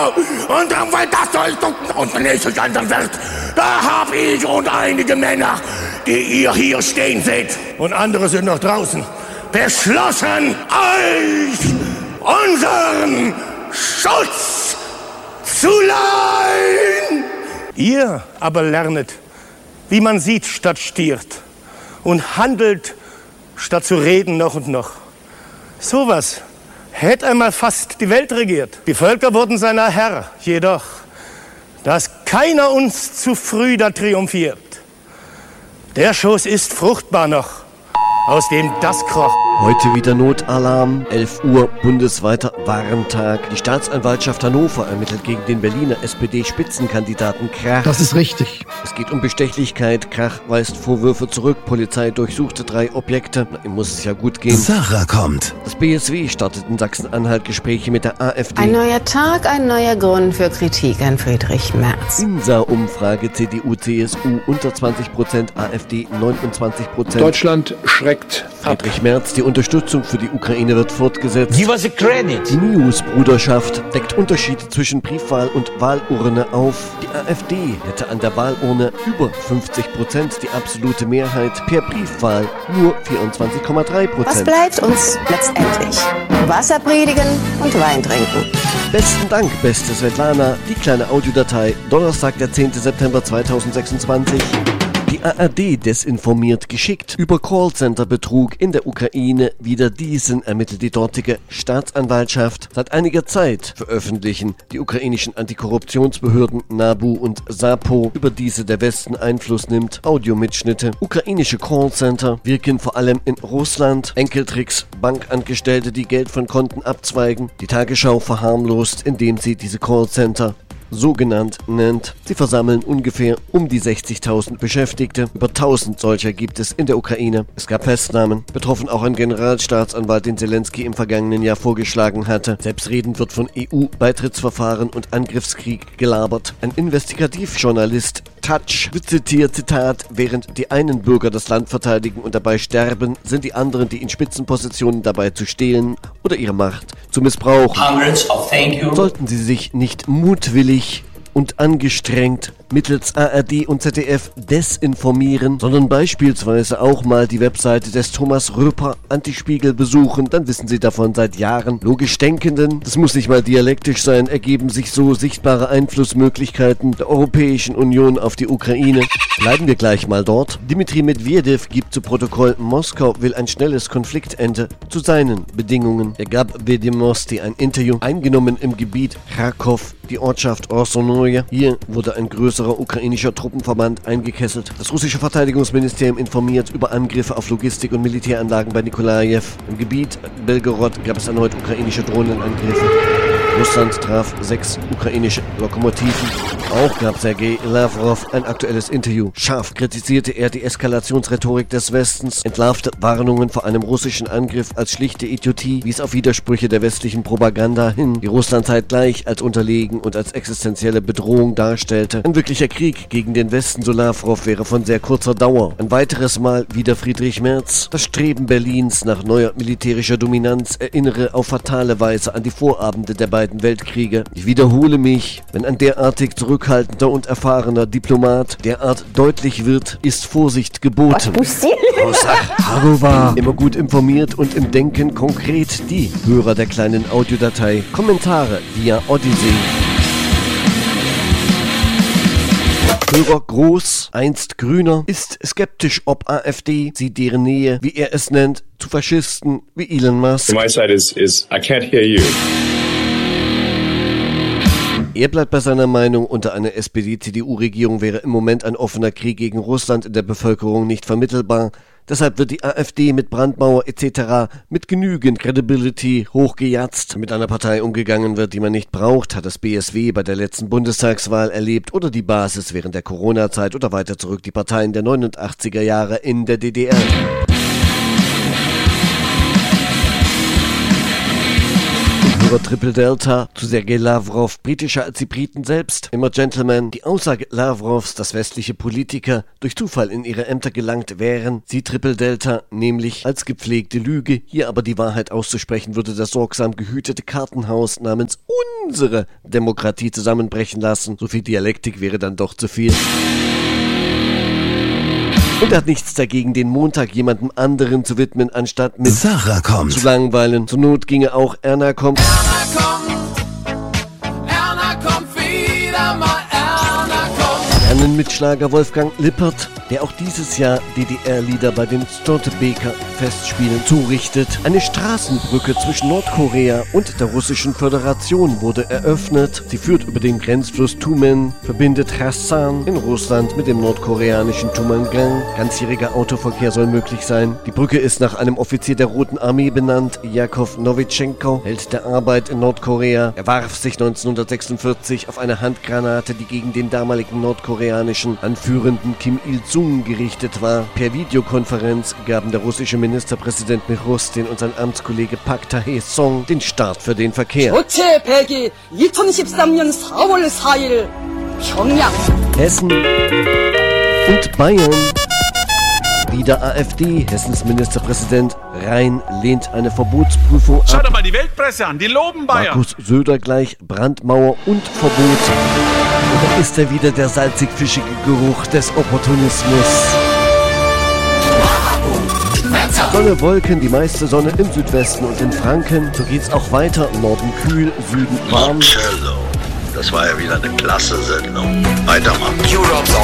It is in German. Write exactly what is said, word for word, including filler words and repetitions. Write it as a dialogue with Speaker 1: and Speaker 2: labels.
Speaker 1: Und weil das so ist und nicht anders wird, da hab ich und einige Männer, die ihr hier stehen seht, und andere sind noch draußen, beschlossen, euch unseren Schutz zu leihen. Ihr aber lernet, wie man sieht statt stiert und handelt statt zu reden noch und noch. Sowas hätte einmal fast die Welt regiert. Die Völker wurden seiner Herr, jedoch, dass keiner uns zu früh da triumphiert. Der Schoß ist fruchtbar noch, aus dem das kroch.
Speaker 2: Heute wieder Notalarm, elf Uhr, bundesweiter Warntag. Die Staatsanwaltschaft Hannover ermittelt gegen den Berliner S P D-Spitzenkandidaten Krach.
Speaker 3: Das ist richtig.
Speaker 2: Es geht um Bestechlichkeit. Krach weist Vorwürfe zurück. Polizei durchsuchte drei Objekte. Na, ihm muss es ja gut gehen.
Speaker 4: Sarah kommt.
Speaker 2: Das B S W startet in Sachsen-Anhalt Gespräche mit der AfD.
Speaker 5: Ein neuer Tag, ein neuer Grund für Kritik an Friedrich Merz.
Speaker 2: INSA-Umfrage, C D U, C S U unter zwanzig Prozent, AfD neunundzwanzig Prozent.
Speaker 3: Deutschland schreckt ab.
Speaker 2: Friedrich Merz, die Unterstützung für die Ukraine wird fortgesetzt.
Speaker 6: Give us a credit.
Speaker 2: Die News-Bruderschaft deckt Unterschiede zwischen Briefwahl und Wahlurne auf. Die AfD hätte an der Wahlurne über fünfzig Prozent, die absolute Mehrheit per Briefwahl nur vierundzwanzig Komma drei Prozent.
Speaker 5: Was bleibt uns letztendlich? Wasser predigen und Wein trinken.
Speaker 2: Besten Dank, beste Svetlana. Die kleine Audiodatei, Donnerstag, der zehnten September zweitausendsechsundzwanzig. Die A R D desinformiert geschickt über Callcenter-Betrug in der Ukraine. Wieder diesen ermittelt die dortige Staatsanwaltschaft. Seit einiger Zeit veröffentlichen die ukrainischen Antikorruptionsbehörden NABU und SAPO, über diese der Westen Einfluss nimmt, Audiomitschnitte. Ukrainische Callcenter wirken vor allem in Russland. Enkeltricks, Bankangestellte, die Geld von Konten abzweigen. Die Tagesschau verharmlost, indem sie diese Callcenter so genannt nennt. Sie versammeln ungefähr um die sechzigtausend Beschäftigte. Über tausend solcher gibt es in der Ukraine. Es gab Festnahmen. Betroffen auch ein Generalstaatsanwalt, den Zelensky im vergangenen Jahr vorgeschlagen hatte. Selbstredend wird von E U-Beitrittsverfahren und Angriffskrieg gelabert. Ein Investigativjournalist, Touch, zitiert, Zitat, während die einen Bürger das Land verteidigen und dabei sterben, sind die anderen, die in Spitzenpositionen dabei zu stehlen oder ihre Macht zu missbrauchen.
Speaker 6: Hundreds of thank you.
Speaker 2: Sollten sie sich nicht mutwillig und angestrengt mittels A R D und Z D F desinformieren, sondern beispielsweise auch mal die Webseite des Thomas Röper Antispiegel besuchen, dann wissen Sie davon seit Jahren. Logisch Denkenden, das muss nicht mal dialektisch sein, ergeben sich so sichtbare Einflussmöglichkeiten der Europäischen Union auf die Ukraine. Bleiben wir gleich mal dort. Dmitri Medvedev gibt zu Protokoll, Moskau will ein schnelles Konfliktende zu seinen Bedingungen. Er gab Vedemosti ein Interview, eingenommen im Gebiet Kharkov, die Ortschaft Orsonoje. Hier wurde ein größerer ukrainischer Truppenverband eingekesselt. Das russische Verteidigungsministerium informiert über Angriffe auf Logistik- und Militäranlagen bei Nikolajew. Im Gebiet Belgorod gab es erneut ukrainische Drohnenangriffe. Russland traf sechs ukrainische Lokomotiven. Auch gab Sergei Lavrov ein aktuelles Interview. Scharf kritisierte er die Eskalationsrhetorik des Westens, entlarvte Warnungen vor einem russischen Angriff als schlichte Idiotie, wies auf Widersprüche der westlichen Propaganda hin, die Russland zeitgleich als unterlegen und als existenzielle Bedrohung darstellte. Ein wirklicher Krieg gegen den Westen, so Lavrov, wäre von sehr kurzer Dauer. Ein weiteres Mal wieder Friedrich Merz. Das Streben Berlins nach neuer militärischer Dominanz erinnere auf fatale Weise an die Vorabende der beiden Weltkriege. Ich wiederhole mich, wenn ein derartig zurückhaltender und erfahrener Diplomat derart deutlich wird, ist Vorsicht geboten. Harova, immer gut informiert und im Denken konkret. Die Hörer der kleinen Audiodatei. Kommentare via Odyssey. Hörer Groß, einst Grüner, ist skeptisch ob AfD, sieht deren Nähe, wie er es nennt, zu Faschisten wie Elon Musk.
Speaker 7: My side is, is I can't hear you.
Speaker 2: Er bleibt bei seiner Meinung, unter einer S P D-C D U-Regierung wäre im Moment ein offener Krieg gegen Russland in der Bevölkerung nicht vermittelbar. Deshalb wird die AfD mit Brandmauer et cetera mit genügend Credibility hochgejatzt. Mit einer Partei umgegangen wird, die man nicht braucht, hat das B S W bei der letzten Bundestagswahl erlebt oder die Basis während der Corona-Zeit oder weiter zurück die Parteien der neunundachtziger Jahre in der D D R. Anführer Triple Delta, zu Sergei Lavrov, britischer als die Briten selbst, immer Gentleman. Die Aussage Lavrovs, dass westliche Politiker durch Zufall in ihre Ämter gelangt wären, sieht Triple Delta nämlich als gepflegte Lüge. Hier aber die Wahrheit auszusprechen, würde das sorgsam gehütete Kartenhaus namens unsere Demokratie zusammenbrechen lassen. So viel Dialektik wäre dann doch zu viel. Und er hat nichts dagegen, den Montag jemandem anderen zu widmen, anstatt mit
Speaker 4: Sarah kommt
Speaker 2: zu langweilen. Zur Not ginge auch Erna kommt.
Speaker 8: Erna kommt, Erna kommt wieder mal, Erna kommt.
Speaker 2: Lernen mit Schlager Wolfgang Lippert, der auch dieses Jahr D D R-Lieder bei den Stortebeker Festspielen zurichtet. Eine Straßenbrücke zwischen Nordkorea und der Russischen Föderation wurde eröffnet. Sie führt über den Grenzfluss Tumen, verbindet Kherson in Russland mit dem nordkoreanischen Tumangang. Ganzjähriger Autoverkehr soll möglich sein. Die Brücke ist nach einem Offizier der Roten Armee benannt, Jakov Novitschenko, Held der Arbeit in Nordkorea. Er warf sich neunzehnhundertsechsundvierzig auf eine Handgranate, die gegen den damaligen nordkoreanischen Anführenden Kim Il-sung gerichtet war. Per Videokonferenz gaben der russische Ministerpräsident Michrustin und sein Amtskollege Park Tae-song den Start für den Verkehr.
Speaker 9: 교체 백일 이천십삼 년 사월 사일 평양.
Speaker 2: Hessen und Bayern. Wieder AfD. Hessens Ministerpräsident Rhein lehnt eine Verbotsprüfung ab.
Speaker 10: Schau dir mal die Weltpresse an, die loben Bayern.
Speaker 2: Markus Söder gleich Brandmauer und Verbot. Oder ist er wieder der salzig-fischige Geruch des Opportunismus? Sonne, Wolken, die meiste Sonne im Südwesten und in Franken. So geht's auch weiter. Norden kühl, Süden warm.
Speaker 4: Marcello. Das war ja wieder eine klasse Sendung. Weitermachen.